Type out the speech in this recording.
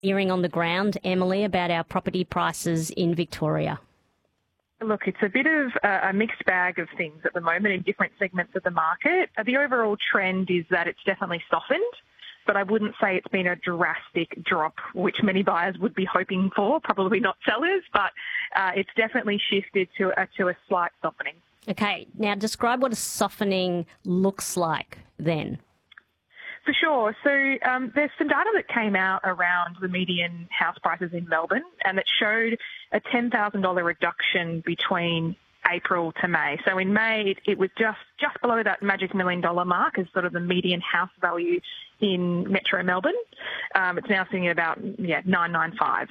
Hearing on the ground, Emily, about our property prices in Victoria? Look, it's a bit of a mixed bag of things at the moment in different segments of the market. The overall trend is that it's definitely softened, but I wouldn't say it's been a drastic drop, which many buyers would be hoping for, probably not sellers, but it's definitely shifted to a slight softening. Okay, now describe what a softening looks like then. For sure. So there's some data that came out around the median house prices in Melbourne, and it showed a $10,000 reduction between April to May. So in May, it was just below that magic $1 million mark as sort of the median house value in Metro Melbourne. It's now sitting at about 995.